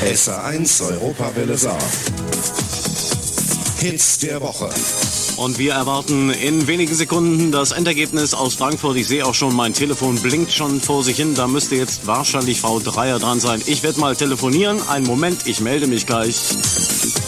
SA1 Europawelle Saar. Hits der Woche. Und wir erwarten in wenigen Sekunden das Endergebnis aus Frankfurt. Ich sehe auch schon, mein Telefon blinkt schon vor sich hin. Da müsste jetzt wahrscheinlich Frau Dreier dran sein. Ich werde mal telefonieren. Einen Moment, ich melde mich gleich.